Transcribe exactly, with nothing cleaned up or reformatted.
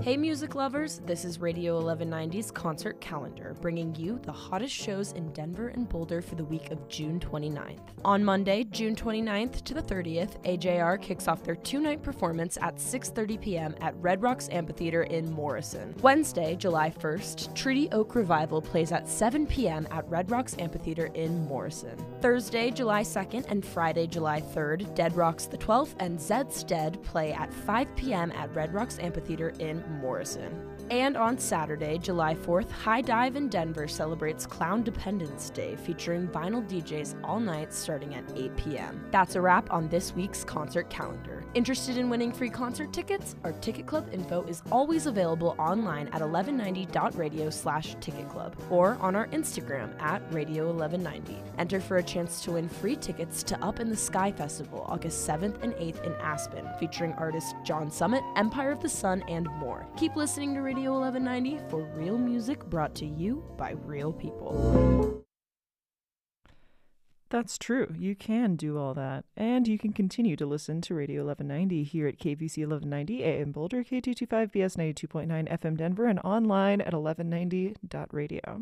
Hey music lovers, this is Radio eleven ninety's concert calendar, bringing you the hottest shows in Denver and Boulder for the week of June twenty-ninth. On Monday, June twenty-ninth to the thirtieth, A J R kicks off their two-night performance at six thirty p.m. at Red Rocks Amphitheater in Morrison. Wednesday, July first, Treaty Oak Revival plays at seven p.m. at Red Rocks Amphitheater in Morrison. Thursday, July second and Friday, July third, Dead Rocks the twelfth and Zed's Dead play at five p.m. at Red Rocks Amphitheater in Morrison. And on Saturday, July fourth, High Dive in Denver celebrates Clown Dependence Day, featuring vinyl D Js all night starting at eight p.m. That's a wrap on this week's concert calendar. Interested in winning free concert tickets? Our Ticket Club info is always available online at eleven ninety dot radio slash ticket club or on our Instagram at radio eleven ninety. Enter for a chance to win free tickets to Up in the Sky Festival August seventh and eighth in Aspen, featuring artists John Summit, Empire of the Sun, and more. Keep listening to Radio eleven ninety for real music brought to you by real people. That's true. You can do all that. And you can continue to listen to Radio eleven ninety here at K V C eleven ninety A M Boulder, K two twenty-five B S ninety-two point nine F M Denver, and online at eleven ninety dot radio.